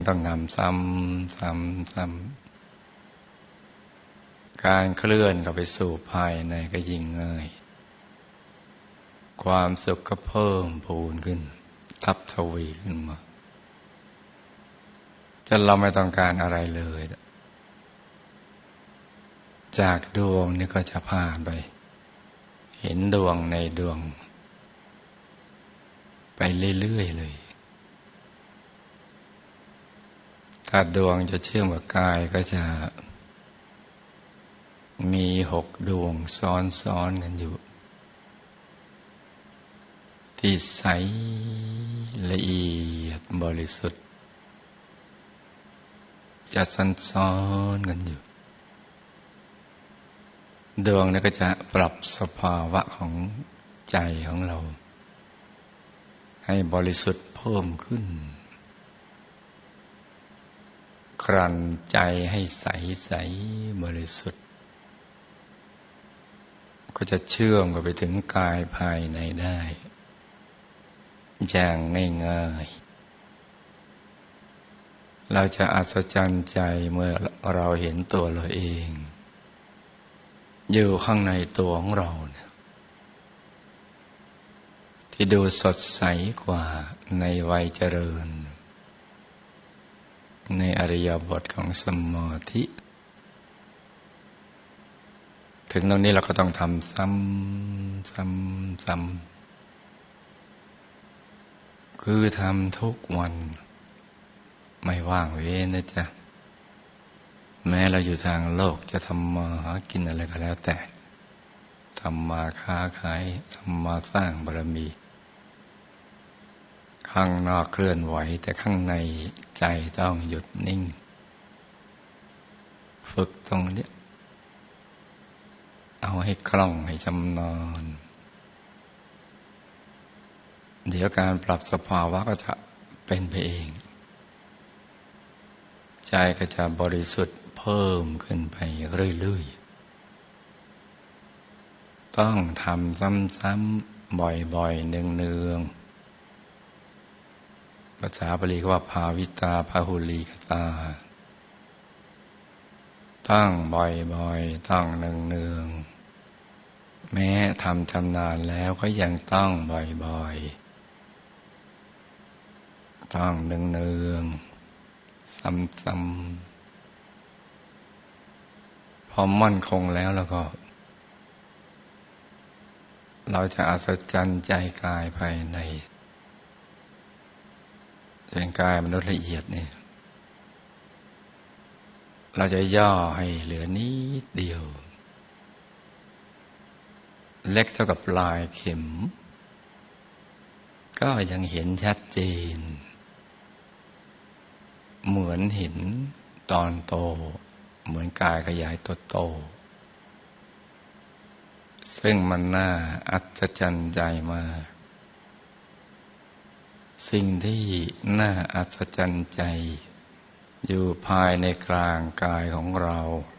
ต้องทำซ้ำการเคลื่อนเข้าไปสู่ภายในก็ยิ่งง่ายความสุขก็เพิ่มพูนขึ้นทับทวีขึ้นมาจนเราไม่ต้องการอะไรเลยจากดวงนี่ก็จะผ่านไปเห็นดวงในดวงไปเรื่อยๆเลยถ้าดวงจะเชื่อมกับกายก็จะมี6 ดวงซ้อนกันอยู่ที่ใสละเอียดบริสุทธิ์จะซ้อนกันอยู่ดวงนี้ก็จะปรับสภาวะของใจของเราให้บริสุทธิ์เพิ่มขึ้นกลั่นใจให้ใสบริสุทธิ์ก็จะเชื่อมกันไปถึงกายภายในได้อย่างง่ายๆเราจะอัศจรรย์ใจเมื่อเราเห็นตัวเราเองอยู่ข้างในตัวของเราเนี่ยที่ดูสดใสกว่าในวัยเจริญในอริยบทของสมาธิถึงตรงนี้เราก็ต้องทำซ้ำคือทำทุกวันไม่ว่างเว้นนะจ๊ะแม้เราอยู่ทางโลกจะทำมาหากินอะไรก็แล้วแต่ทำมาค้าขายทำมาสร้างบารมีข้างนอกเคลื่อนไหวแต่ข้างในใจต้องหยุดนิ่งฝึกตรงนี้เอาให้คล่องให้ชำนาญเดี๋ยวการปรับสภาวะก็จะเป็นไปเองใจก็จะบริสุทธิ์เพิ่มขึ้นไปเรื่อยๆต้องทำซ้ำๆบ่อยๆเนืองๆภาษาบาลีก็ว่าภาวิตาพหุลีกตาต้องบ่อยๆต้องเนืองๆแม้ทำชำนาญแล้วก็ยังต้องบ่อยๆต้องเนืองๆซ้ำพอมั่นคงแล้วก็เราจะอัศจรรย์ใจกายภายในเป็นกายมนุษย์ละเอียดนี่เราจะย่อให้เหลือนิดเดียวเล็กเท่ากับปลายเข็มก็ยังเห็นชัดเจนเหมือนเห็นตอนโตเหมือนกายขยายตัวโตซึ่งมันน่าอัศจรรย์ใจมากสิ่งที่น่าอัศจรรย์ใจอยู่ภายในกลางกายของเรา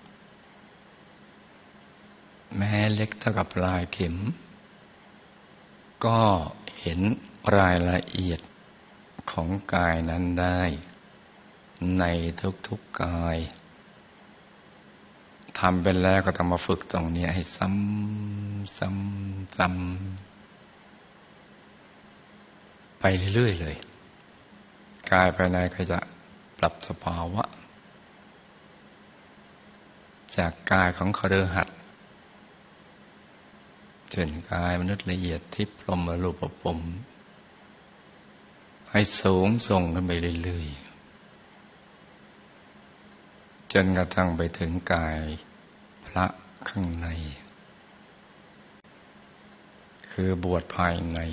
แม้เล็กเท่ากับปลายเข็มก็เห็นรายละเอียดของกายนั้นได้ในทุกๆกายทำเป็นแล้วก็ต้องมาฝึกตรงนี้ให้ซ้ำไปเรื่อยๆเลยกายภายในก็จะปรับสภาวะจากกายของคฤหัสถ์จนกายมนุษย์ละเอียดทิพย์พรหมรูปภพให้สูงส่งขึ้นไปเรื่อยๆจนกระทั่งไปถึงกายพระข้างในคือบวชภายใน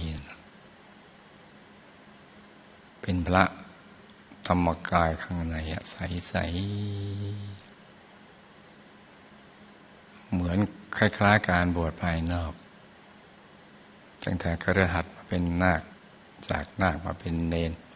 เป็นพระธรรมกายข้างในใสๆเหมือนคล้ายๆการบวชภายนอกตั้งแต่คฤหัสถ์มาเป็นนาคจากนาคมาเป็นเณร